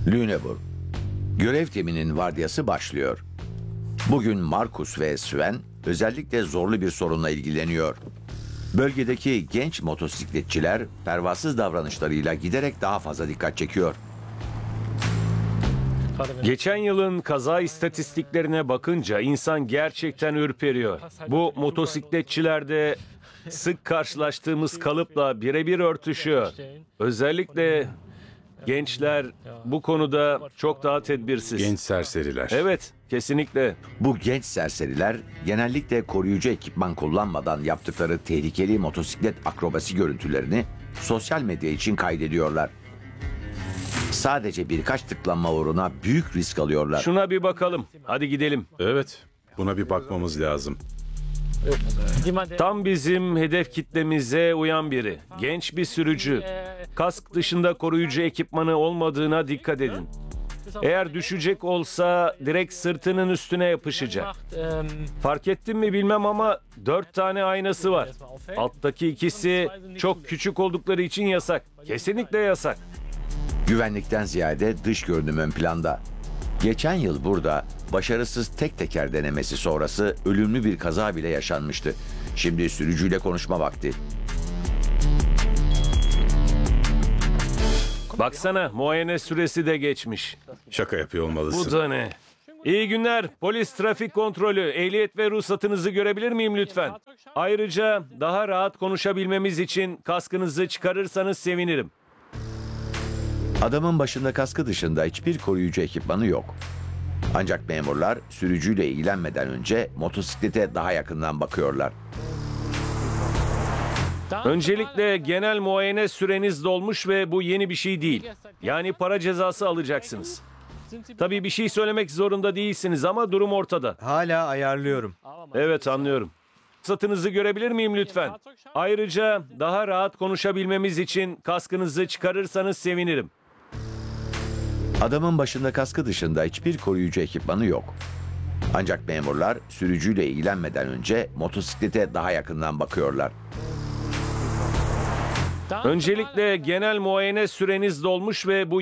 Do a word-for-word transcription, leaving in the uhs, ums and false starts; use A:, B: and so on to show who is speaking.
A: Lüneburg. Görev timinin vardiyası başlıyor. Bugün Markus ve Sven özellikle zorlu bir sorunla ilgileniyor. Bölgedeki genç motosikletçiler pervasız davranışlarıyla giderek daha fazla dikkat çekiyor.
B: Geçen yılın kaza istatistiklerine bakınca insan gerçekten ürperiyor. Bu motosikletçilerde sık karşılaştığımız kalıpla birebir örtüşüyor. Özellikle gençler bu konuda çok daha tedbirsiz.
C: Genç serseriler.
B: Evet, kesinlikle.
A: Bu genç serseriler genellikle koruyucu ekipman kullanmadan yaptıkları tehlikeli motosiklet akrobasi görüntülerini sosyal medya için kaydediyorlar. Sadece birkaç tıklanma uğruna büyük risk alıyorlar.
B: Şuna bir bakalım. Hadi gidelim.
C: Evet, buna bir bakmamız lazım.
B: Tam bizim hedef kitlemize uyan biri. Genç bir sürücü. Kask dışında koruyucu ekipmanı olmadığına dikkat edin. Eğer düşecek olsa direkt sırtının üstüne yapışacak. Fark ettin mi bilmem ama dört tane aynası var. Alttaki ikisi çok küçük oldukları için yasak. Kesinlikle yasak.
A: Güvenlikten ziyade dış görünüm ön planda. Geçen yıl burada başarısız tek teker denemesi sonrası ölümlü bir kaza bile yaşanmıştı. Şimdi sürücüyle konuşma vakti.
B: Baksana, muayene süresi de geçmiş.
C: Şaka yapıyor
B: Bu
C: olmalısın.
B: da ne? İyi günler. Polis trafik kontrolü. Ehliyet ve ruhsatınızı görebilir miyim lütfen? Ayrıca daha rahat konuşabilmemiz için kaskınızı çıkarırsanız sevinirim.
A: Adamın başında kaskı dışında hiçbir koruyucu ekipmanı yok. Ancak memurlar sürücüyle ilgilenmeden önce motosiklete daha yakından bakıyorlar.
B: Öncelikle genel muayene süreniz dolmuş ve bu yeni bir şey değil. Yani para cezası alacaksınız. Tabii bir şey söylemek zorunda değilsiniz ama durum ortada.
D: Hala ayarlıyorum.
B: Evet, anlıyorum. Ruhsatınızı görebilir miyim lütfen? Ayrıca daha rahat konuşabilmemiz için kaskınızı çıkarırsanız sevinirim.
A: Adamın başında kaskı dışında hiçbir koruyucu ekipmanı yok. Ancak memurlar sürücüyle ilgilenmeden önce motosiklete daha yakından bakıyorlar.
B: Öncelikle genel muayene süreniz dolmuş ve bu